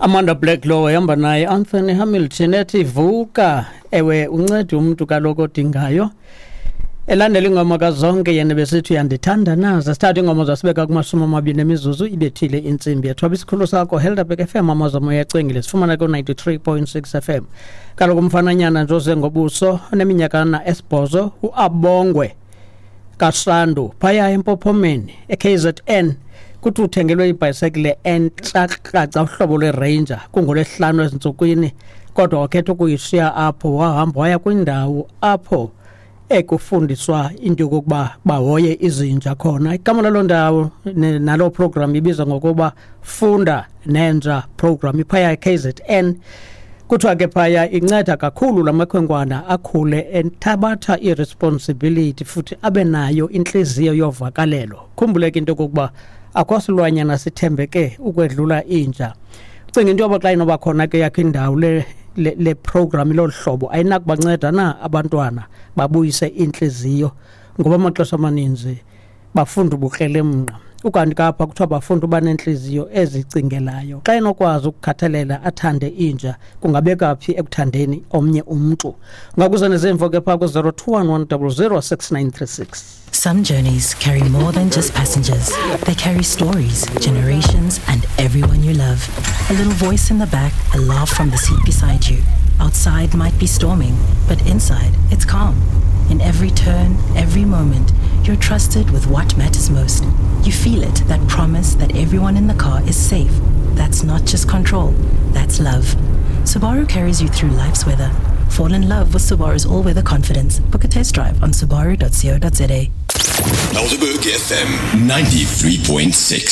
Amanda Black lo ehamba naye Anthony Hamilton ethi vuka ewe uncede umuntu kaloko odingayo. Elandela ingoma kazonke yena besithi uyandithanda nazo sithatha ingoma zasibeka kuma-20 emizuzu ibethile insimbi yethu abisikhulu sakho Helderberg FM amazamo yacengile sifumana ku 93.6 FM. Kaloko umfananyana nje oze ngobuso oneminyaka na esibhozo uAbongwe kaSandu phaya empophomeni eKZN kuthi uthengelwe ibhayisekile enhlakaca uhlobo lweRanger kungolesihlanu ezintsukwini kodwa wakhetha ukuyishiya apho wahamba waya kwindawo apho ekufundiswa into yokuba bahoye izinja khona. Igama lalo ndawo nalo program ibiza ngokuba Funda Nenja program iphaya eKZN. Kuthiwa ke phaya inceda kakhulu lamakhwenkwana akhule enthabatha irresponsibility futhi abe nayo inhliziyo yovakalelo. Khumbuleke into yokuba akho silwanyana sithembeke ukwedlula inja. Ucinga into yoba xa inoba khona ke yakho indawo le program lolhlobo ayinakubanceda na abantwana babuyise inhliziyo ngoba amaxesha amaninzi bafunda ubukrelemnqa ukanti kapha kuthiwa bafunda uba nenhliziyo ezicingelayo. Xa inokwazi ukukhathalela athande inja kungabeka phi ekuthandeni omnye umuntu. Ngakuza nezemvo ke pha ku 0211006936. Some journeys carry more than just passengers. They carry stories, generations, and everyone you love. A little voice in the back, a laugh from the seat beside you. Outside might be storming, but inside it's calm. In every turn, every moment, you're trusted with what matters most. You feel it, that promise that everyone in the car is safe. That's not just control, that's love. Subaru carries you through life's weather. Fall in love with Subaru's all-weather confidence. Book a test drive on subaru.co.za. Helderberg FM 93.6.